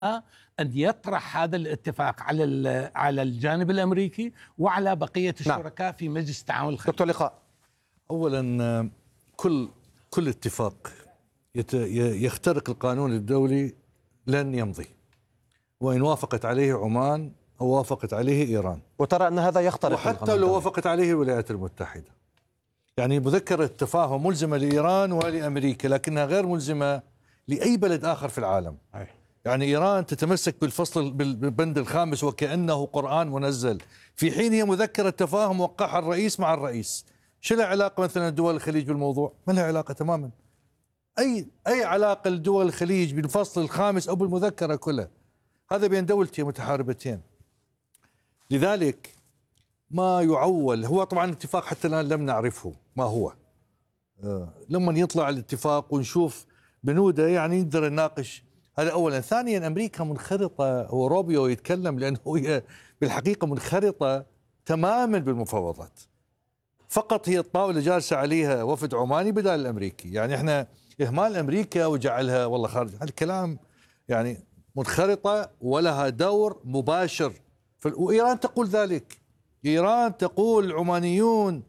أن يطرح هذا الاتفاق على الجانب الأمريكي وعلى بقية الشركاء في مجلس التعاون الخليجي. دكتور لقاء، أولا كل اتفاق يخترق القانون الدولي لن يمضي، وإن وافقت عليه عمان أو وافقت عليه إيران، وترى أن هذا يخترق وحتى لو وافقت عليه الولايات المتحدة. يعني مذكرة التفاهم ملزمة لإيران ولأمريكا، لكنها غير ملزمة لأي بلد آخر في العالم. يعني إيران تتمسك بالفصل بالبند الخامس وكأنه قرآن منزل، في حين هي مذكرة تفاهم وقعها الرئيس مع الرئيس. شو لها علاقة مثلا دول الخليج بالموضوع؟ ما لها علاقة تماما. أي علاقة لدول الخليج بالفصل الخامس أو بالمذكرة كلها؟ هذا بين دولتين متحاربتين. لذلك ما يعول هو طبعا الاتفاق حتى الآن لم نعرفه ما هو. لما يطلع الاتفاق ونشوف بنوده يعني نقدر نناقش هذا أولا. ثانيا أمريكا منخرطة، هو روبيو يتكلم لأنه هي بالحقيقة منخرطة تماما بالمفاوضات. فقط هي الطاولة جالسة عليها وفد عماني بدل الأمريكي. يعني احنا إهمال أمريكا وجعلها والله خارج، هذا الكلام يعني منخرطة ولها دور مباشر. وإيران تقول ذلك. إيران تقول العمانيون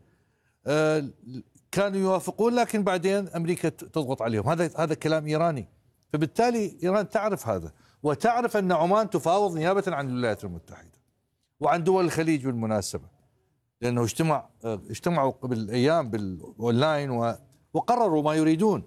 كانوا يوافقون لكن بعدين أمريكا تضغط عليهم. هذا كلام إيراني. فبالتالي إيران تعرف هذا، وتعرف أن عمان تفاوض نيابة عن الولايات المتحدة وعن دول الخليج بالمناسبة، لأنه اجتمعوا قبل أيام بالأونلاين وقرروا ما يريدون.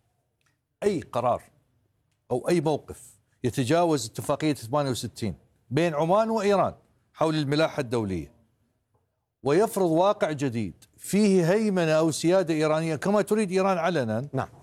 أي قرار أو أي موقف يتجاوز اتفاقية 68 بين عمان وإيران حول الملاحة الدولية ويفرض واقع جديد فيه هيمنة أو سيادة إيرانية كما تريد إيران علنا،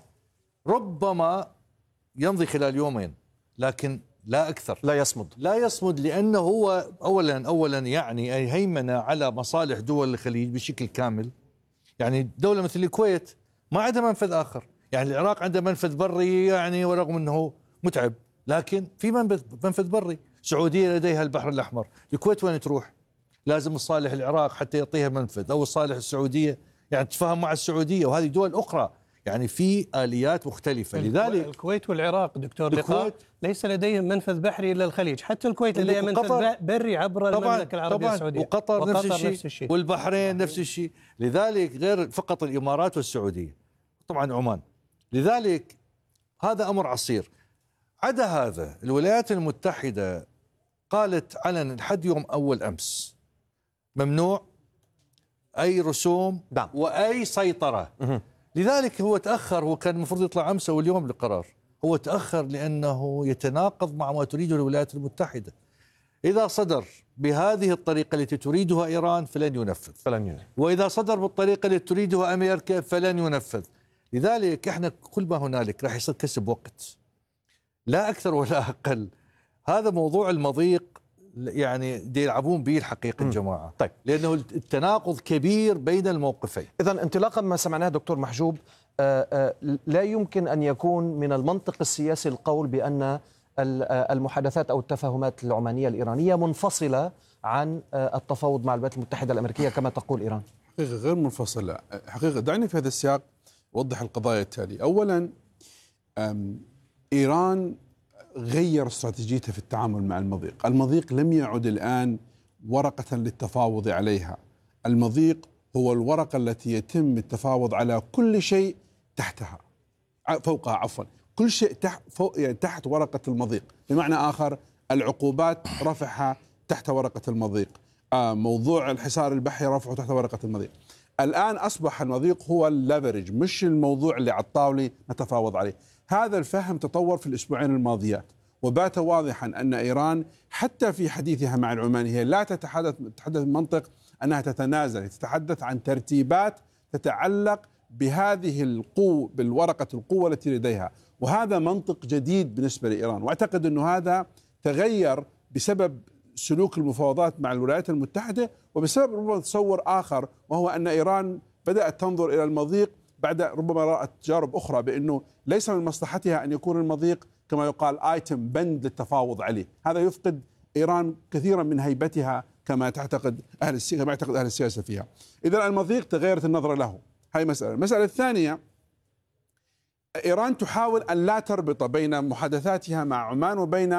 ربما يمضي خلال يومين، لكن لا أكثر. لا يصمد لأنه هو أولا يعني أي هيمنة على مصالح دول الخليج بشكل كامل. يعني دولة مثل الكويت ما عندها منفذ آخر. يعني العراق عنده منفذ بري يعني ورغم أنه متعب، لكن في منفذ بري. السعودية لديها البحر الأحمر. الكويت وين تروح؟ لازم الصالح العراق حتى يعطيها منفذ، أو الصالح السعودية يعني تتفاهم مع السعودية وهذه دول أخرى. يعني في آليات مختلفة. لذلك الكويت والعراق دكتور لقاء ليس لديهم منفذ بحري إلا الخليج، حتى الكويت لديها منفذ بري عبر المملكة العربية السعودية، وقطر نفس الشيء، والبحرين نفس الشيء. لذلك غير فقط الإمارات والسعودية، طبعا عمان. لذلك هذا أمر عصير. عدا هذا الولايات المتحدة قالت علنا لحد يوم أول أمس ممنوع أي رسوم وأي سيطرة. لذلك هو تأخر. هو كان المفروض يطلع أمس أو اليوم القرار. هو تأخر لأنه يتناقض مع ما تريده الولايات المتحدة. إذا صدر بهذه الطريقة التي تريدها إيران فلن ينفذ. وإذا صدر بالطريقة التي تريدها أمريكا فلن ينفذ. لذلك احنا كل ما هنالك راح يصير كسب وقت لا أكثر ولا أقل. هذا موضوع المضيق يعني دي يلعبون به الحقيقة الجماعة. طيب. لأنه التناقض كبير بين الموقفين. إذن انطلاقا ما سمعناه دكتور محجوب، لا يمكن أن يكون من المنطق السياسي القول بأن المحادثات أو التفاهمات العمانية الإيرانية منفصلة عن التفاوض مع الولايات المتحدة الأمريكية كما تقول إيران. حقيقة غير منفصلة. حقيقة دعني في هذا السياق أوضح القضايا التالية. أولا إيران غير استراتيجيتها في التعامل مع المضيق. المضيق لم يعد الآن ورقة للتفاوض عليها. المضيق هو الورقة التي يتم التفاوض على كل شيء تحتها، فوقها عفوا، كل شيء تحت ورقة المضيق. بمعنى آخر العقوبات رفعها تحت ورقة المضيق، موضوع الحصار البحري رفعه تحت ورقة المضيق. الآن أصبح المضيق هو الليفرج، مش الموضوع اللي على الطاولة نتفاوض عليه. هذا الفهم تطور في الأسبوعين الماضيات، وبات واضحا أن إيران حتى في حديثها مع العماني هي لا تتحدث منطق أنها تتنازل، تتحدث عن ترتيبات تتعلق بهذه القوة، بالورقة القوة التي لديها. وهذا منطق جديد بالنسبة لإيران، وأعتقد أنه هذا تغير بسبب سلوك المفاوضات مع الولايات المتحدة، وبسبب ربما تصور آخر، وهو أن إيران بدأت تنظر إلى المضيق بعد ربما رأت تجارب أخرى بأنه ليس من مصلحتها أن يكون المضيق كما يقال آيتم بند للتفاوض عليه. هذا يفقد إيران كثيرا من هيبتها كما يعتقد أهل السياسة فيها. إذا المضيق تغيرت النظرة له. هاي مسألة. المسألة الثانية، إيران تحاول أن لا تربط بين محادثاتها مع عمان وبين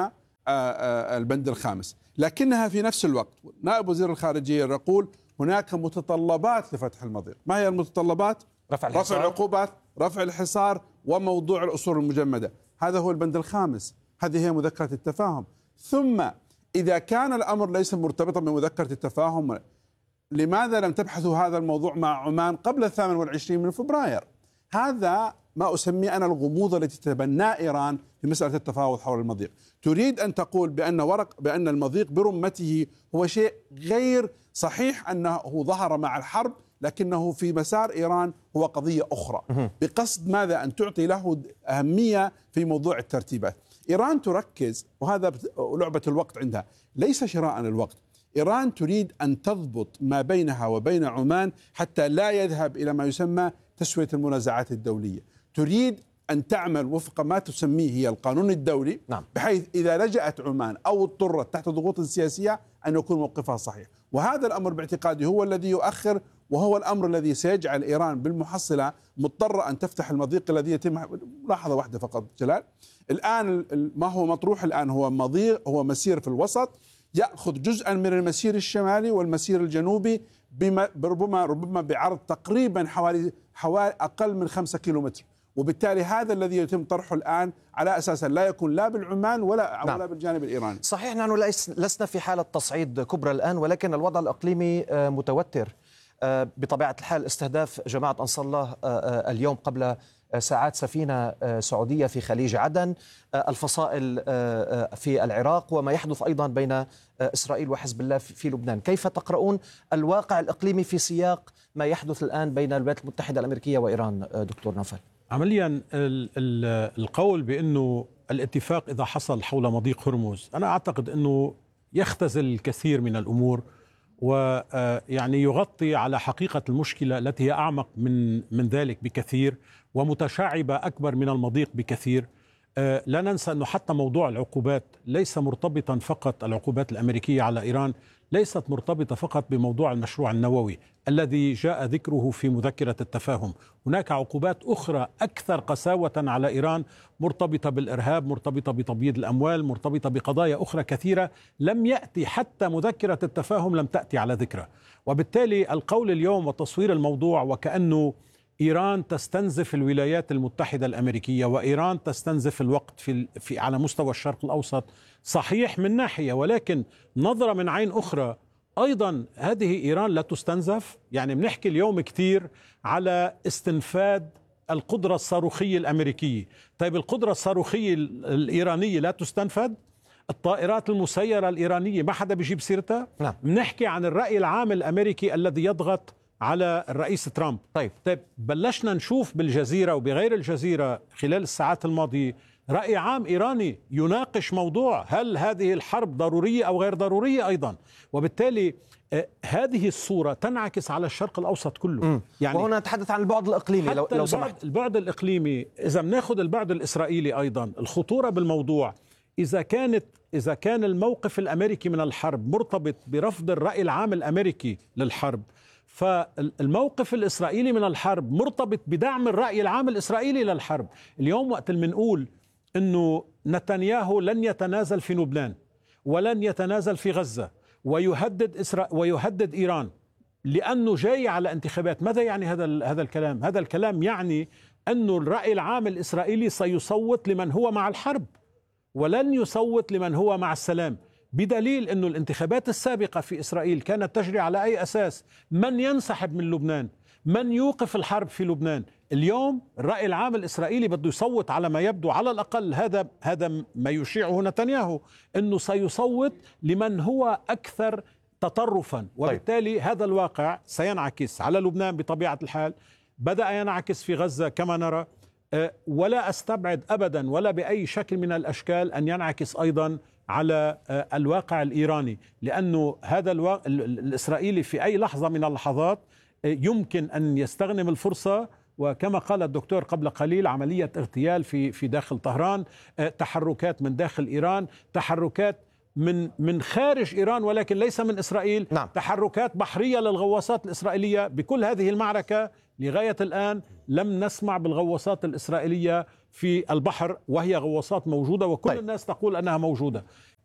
البند الخامس، لكنها في نفس الوقت نائب وزير الخارجية يقول هناك متطلبات لفتح المضيق. ما هي المتطلبات؟ رفع العقوبات، رفع الحصار، وموضوع الأصول المجمدة. هذا هو البند الخامس، هذه هي مذكرة التفاهم. ثم إذا كان الأمر ليس مرتبطا بمذكرة التفاهم، لماذا لم تبحثوا هذا الموضوع مع عمان قبل 28 من فبراير؟ هذا ما أسميه أنا الغموض التي تتبناه إيران في مسألة التفاوض حول المضيق. تريد أن تقول بأن المضيق برمته هو شيء غير صحيح، أنه ظهر مع الحرب، لكنه في مسار إيران هو قضية أخرى، بقصد ماذا؟ أن تعطي له أهمية في موضوع الترتيبات. إيران تركز، وهذا لعبة الوقت عندها، ليس شراء الوقت. إيران تريد أن تضبط ما بينها وبين عمان حتى لا يذهب إلى ما يسمى تسوية المنازعات الدولية. تريد أن تعمل وفق ما تسميه هي القانون الدولي، بحيث إذا لجأت عمان أو اضطرت تحت ضغوط سياسية أن يكون موقفها صحيح. وهذا الأمر باعتقادي هو الذي يؤخر، وهو الأمر الذي سيجعل إيران بالمحصلة مضطرة أن تفتح المضيق الذي يتم. لحظة واحدة فقط جلال، الآن ما هو مطروح الآن هو مضيق، هو مسير في الوسط يأخذ جزءا من المسير الشمالي والمسير الجنوبي ربما بعرض تقريبا حوالي أقل من 5 كيلومتر، وبالتالي هذا الذي يتم طرحه الآن على أساس لا يكون لا بالعمان ولا بالجانب الإيراني. صحيح، نحن لسنا في حالة تصعيد كبرى الآن، ولكن الوضع الإقليمي متوتر بطبيعة الحال. استهداف جماعة أنصار الله اليوم قبل ساعات سفينة سعودية في خليج عدن، الفصائل في العراق، وما يحدث أيضا بين إسرائيل وحزب الله في لبنان. كيف تقرؤون الواقع الإقليمي في سياق ما يحدث الآن بين الولايات المتحدة الأمريكية وإيران دكتور نوفل؟ عمليا القول بأنه الاتفاق إذا حصل حول مضيق هرمز، أنا أعتقد أنه يختزل الكثير من الأمور، ويعني يغطي على حقيقة المشكلة التي هي أعمق من ذلك بكثير ومتشعبة أكبر من المضيق بكثير. لا ننسى أنه حتى موضوع العقوبات ليس مرتبطا فقط، العقوبات الأمريكية على إيران ليست مرتبطة فقط بموضوع المشروع النووي الذي جاء ذكره في مذكرة التفاهم. هناك عقوبات أخرى أكثر قساوة على إيران مرتبطة بالإرهاب، مرتبطة بتبييض الأموال، مرتبطة بقضايا أخرى كثيرة لم يأتي حتى مذكرة التفاهم لم تأتي على ذكره. وبالتالي القول اليوم وتصوير الموضوع وكأنه إيران تستنزف الولايات المتحدة الأمريكية وإيران تستنزف الوقت في على مستوى الشرق الأوسط صحيح من ناحية، ولكن نظرة من عين أخرى أيضا هذه إيران لا تستنزف. يعني بنحكي اليوم كتير على استنفاد القدرة الصاروخية الأمريكية. طيب القدرة الصاروخية الإيرانية لا تستنفد؟ الطائرات المسيرة الإيرانية ما حدا بيجيب سيرتها؟ بنحكي عن الرأي العام الأمريكي الذي يضغط على الرئيس ترامب. طيب بلشنا نشوف بالجزيرة وبغير الجزيرة خلال الساعات الماضية رأي عام إيراني يناقش موضوع هل هذه الحرب ضرورية أو غير ضرورية أيضا. وبالتالي هذه الصورة تنعكس على الشرق الأوسط كله. يعني وهنا نتحدث عن البعد الإقليمي لو سمحت. البعد الإقليمي إذا بناخذ البعد الإسرائيلي أيضا، الخطورة بالموضوع إذا كان الموقف الأمريكي من الحرب مرتبط برفض الرأي العام الأمريكي للحرب، فالموقف الإسرائيلي من الحرب مرتبط بدعم الرأي العام الإسرائيلي للحرب. اليوم وقت اللي بنقول أنه نتنياهو لن يتنازل في لبنان ولن يتنازل في غزة ويهدد إيران لأنه جاي على انتخابات، ماذا يعني هذا الكلام؟ هذا الكلام يعني أنه الرأي العام الإسرائيلي سيصوت لمن هو مع الحرب ولن يصوت لمن هو مع السلام، بدليل أنه الانتخابات السابقة في إسرائيل كانت تجري على أي أساس؟ من ينسحب من لبنان؟ من يوقف الحرب في لبنان؟ اليوم الرأي العام الإسرائيلي بده يصوت على ما يبدو، على الأقل هذا ما يشيعه نتنياهو، أنه سيصوت لمن هو أكثر تطرفا، وبالتالي هذا الواقع سينعكس على لبنان بطبيعة الحال، بدأ ينعكس في غزة كما نرى، ولا أستبعد أبدا ولا بأي شكل من الأشكال أن ينعكس أيضا على الواقع الإيراني، لأنه هذا الإسرائيلي في أي لحظة من اللحظات يمكن أن يستغنم الفرصة، وكما قال الدكتور قبل قليل عملية اغتيال في داخل طهران، تحركات من داخل إيران، تحركات من خارج إيران ولكن ليس من إسرائيل، تحركات بحرية للغواصات الإسرائيلية. بكل هذه المعركة لغاية الآن لم نسمع بالغواصات الإسرائيلية في البحر، وهي غواصات موجودة وكل الناس تقول أنها موجودة.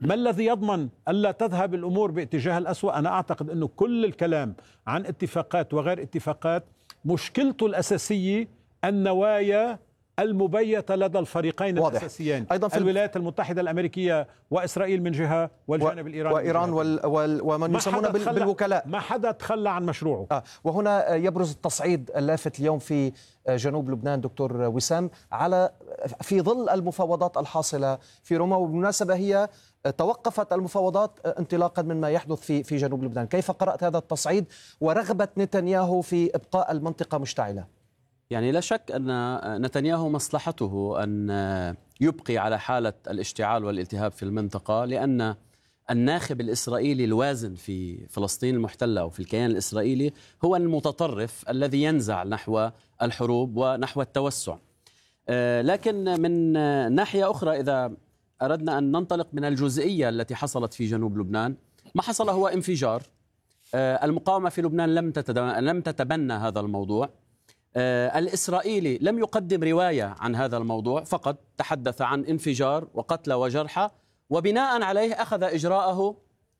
ما الذي يضمن ألا تذهب الأمور باتجاه الأسوأ؟ أنا أعتقد أنه كل الكلام عن اتفاقات وغير اتفاقات مشكلته الأساسية النوايا المبيتة لدى الفريقين الأساسيين، أيضا في الولايات المتحدة الأمريكية وإسرائيل من جهة والجانب الإيراني وإيران ومن يسمون بالوكلاء. ما حدا تخلى عن مشروعه. وهنا يبرز التصعيد اللافت اليوم في جنوب لبنان دكتور وسام في ظل المفاوضات الحاصلة في روما، وبالمناسبة هي توقفت المفاوضات انطلاقا مما يحدث في جنوب لبنان. كيف قرأت هذا التصعيد ورغبة نتنياهو في إبقاء المنطقة مشتعلة؟ يعني لا شك أن نتنياهو مصلحته أن يبقي على حالة الاشتعال والالتهاب في المنطقة، لأن الناخب الإسرائيلي الوازن في فلسطين المحتلة وفي الكيان الإسرائيلي هو المتطرف الذي ينزع نحو الحروب ونحو التوسع. لكن من ناحية أخرى، إذا أردنا أن ننطلق من الجزئية التي حصلت في جنوب لبنان، ما حصل هو انفجار. المقاومة في لبنان لم تتبنى هذا الموضوع. الإسرائيلي لم يقدم رواية عن هذا الموضوع، فقط تحدث عن انفجار وقتلى وجرحى، وبناء عليه أخذ إجراءه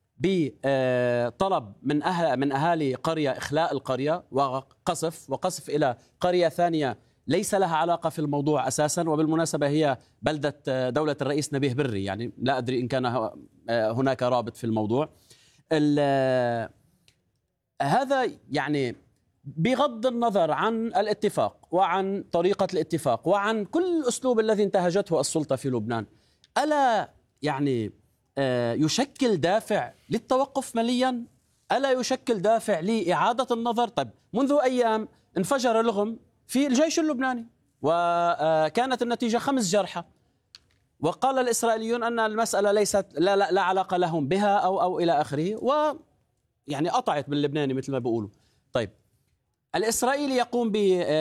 بطلب من أهالي قرية إخلاء القرية وقصف إلى قرية ثانية ليس لها علاقة في الموضوع أساسا. وبالمناسبة هي بلدة دولة الرئيس نبيه بري، يعني لا أدري إن كان هناك رابط في الموضوع. هذا يعني بغض النظر عن الاتفاق وعن طريقة الاتفاق وعن كل الأسلوب الذي انتهجته السلطة في لبنان، ألا يعني يشكل دافع للتوقف مليا؟ ألا يشكل دافع لإعادة النظر؟ طيب، منذ أيام انفجر لغم في الجيش اللبناني وكانت النتيجة 5 جرحى، وقال الإسرائيليون أن المسألة ليست لا علاقة لهم بها أو إلى آخره، ويعني قطعت باللبناني مثل ما بيقولوا. طيب، الإسرائيلي يقوم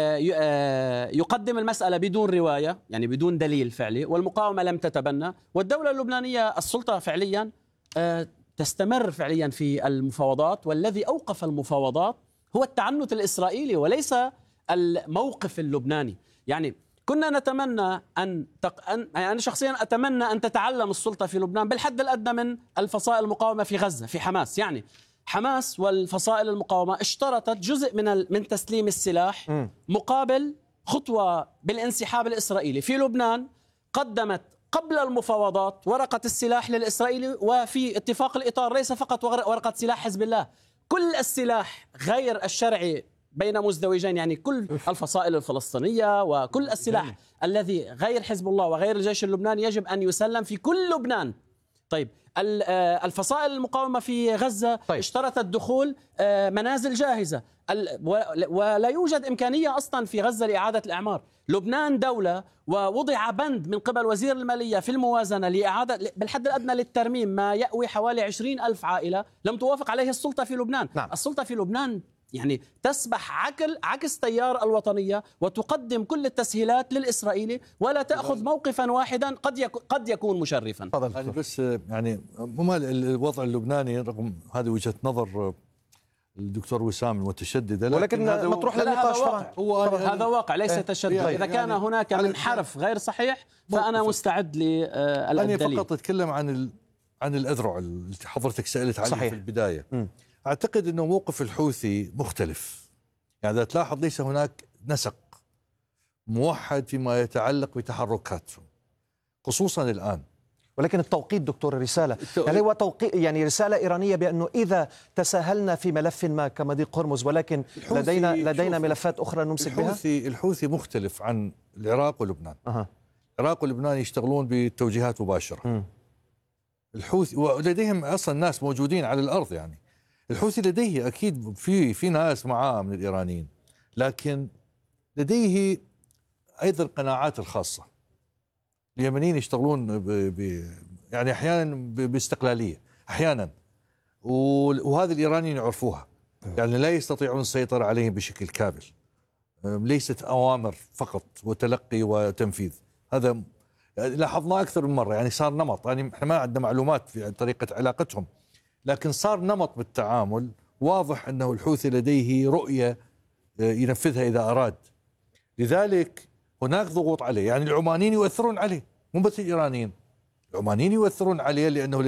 يقدم المسألة بدون رواية، يعني بدون دليل فعلي، والمقاومة لم تتبنى، والدولة اللبنانية السلطة فعليا تستمر فعليا في المفاوضات، والذي أوقف المفاوضات هو التعنت الإسرائيلي وليس الموقف اللبناني. يعني كنا نتمنى أنا شخصيا أتمنى أن تتعلم السلطة في لبنان بالحد الأدنى من الفصائل المقاومة في غزة، في حماس. يعني حماس والفصائل المقاومة اشترطت جزء من تسليم السلاح مقابل خطوة بالانسحاب الإسرائيلي. في لبنان قدمت قبل المفاوضات ورقة السلاح للإسرائيلي، وفي اتفاق الإطار ليس فقط ورقة سلاح حزب الله، كل السلاح غير الشرعي بين مزدوجين، يعني كل الفصائل الفلسطينية وكل السلاح الذي غير حزب الله وغير الجيش اللبناني يجب أن يسلم في كل لبنان. طيب، الفصائل المقاومة في غزة اشترطت دخول منازل جاهزة، ولا يوجد إمكانية أصلا في غزة لإعادة الإعمار. لبنان دولة، ووضع بند من قبل وزير المالية في الموازنة لإعادة بالحد الأدنى للترميم ما يأوي حوالي 20,000 عائلة، لم توافق عليه السلطة في لبنان. السلطة في لبنان يعني تسبح عكس تيار الوطنية وتقدم كل التسهيلات للإسرائيلي ولا تأخذ موقفا واحدا قد يكون مشرفا. يعني بس يعني الوضع اللبناني رغم هذه وجهة نظر الدكتور وسام المتشددة، ولكن مطروح للنقاش طبعا. هذا واقع ليس تشدد. إذا كان هناك من حرف غير صحيح فأنا مستعد للدليل. أنا فقط أتكلم عن الأذرع اللي حضرتك سألت عنها في البداية. أعتقد أنه موقف الحوثي مختلف. يعني إذا تلاحظ ليس هناك نسق موحد فيما يتعلق بتحركاتهم خصوصا الآن. ولكن التوقيت دكتور الرسالة يعني هو توقيت، يعني رسالة إيرانية بأنه إذا تساهلنا في ملف ما كمضيق هرمز ولكن لدينا ملفات أخرى نمسك بها. الحوثي مختلف عن العراق ولبنان. العراق ولبنان يشتغلون بتوجيهات مباشرة. الحوثي ولديهم أصلا ناس موجودين على الأرض، يعني الحوثي لديه أكيد في ناس معاه من الإيرانيين، لكن لديه أيضا القناعات الخاصة. اليمنيين يشتغلون يعني أحيانا باستقلالية أحيانا، وهذا الإيرانيين يعرفوها، يعني لا يستطيعون السيطرة عليهم بشكل كامل. ليست أوامر فقط وتلقي وتنفيذ، هذا لاحظناه أكثر من مرة. يعني صار نمط، يعني احنا ما عندنا معلومات في طريقة علاقتهم، لكن صار نمط بالتعامل واضح أنه الحوثي لديه رؤية ينفذها إذا أراد. لذلك هناك ضغوط عليه، يعني العمانيين يؤثرون عليه، مو بس الإيرانيين، العمانيين يؤثرون عليه لأنه